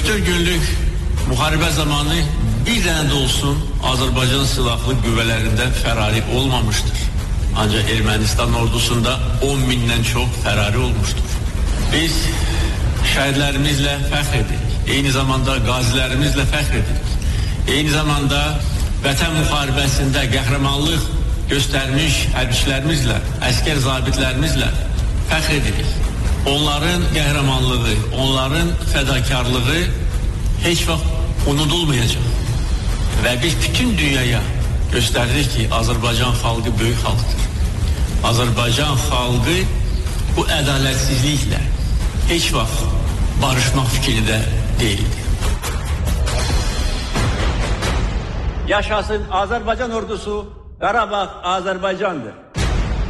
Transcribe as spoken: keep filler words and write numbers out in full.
kırk dörd günlük müharibə zamanı bir dənə də olsun Azərbaycan silahlı qüvvələrindən fərari olmamışdır. Ancaq Ermənistan ordusunda on mindən çox fərari olmuşdur. Biz şəhidlərimizlə fəxr edirik. Eyni zamanda qazilərimizlə fəxr edirik. Eyni zamanda vətən müharibəsində qəhrəmanlıq göstərmiş hərbiçilərimizlə, əskər zabitlərimizlə fəxr edirik. Onların qəhrəmanlığı, onların fədakarlığı heç vaxt unudulmayacaq. Və biz bütün dünyaya göstərdik ki, Azərbaycan xalqı böyük xalqdır. Azərbaycan xalqı bu ədalətsizliklə heç vaxt barışmaq fikrində deyildi. Yaşasın Azərbaycan ordusu, Qarabağ Azərbaycandır.